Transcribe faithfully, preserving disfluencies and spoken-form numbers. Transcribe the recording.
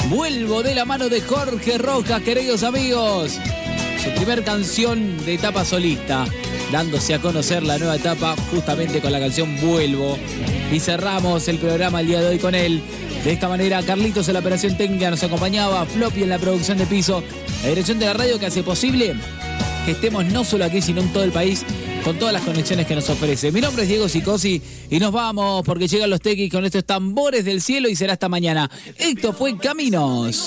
Vuelvo de la mano de Jorge Rojas, queridos amigos. Su primer canción de etapa solista, dándose a conocer la nueva etapa justamente con la canción Vuelvo. Y cerramos el programa el día de hoy con él. De esta manera, Carlitos en la operación técnica nos acompañaba, Floppy en la producción de piso, la dirección de la radio que hace posible que estemos no solo aquí, sino en todo el país, con todas las conexiones que nos ofrece. Mi nombre es Diego Sicosi y nos vamos porque llegan los tequis con estos tambores del cielo y será hasta mañana. Esto fue Caminos.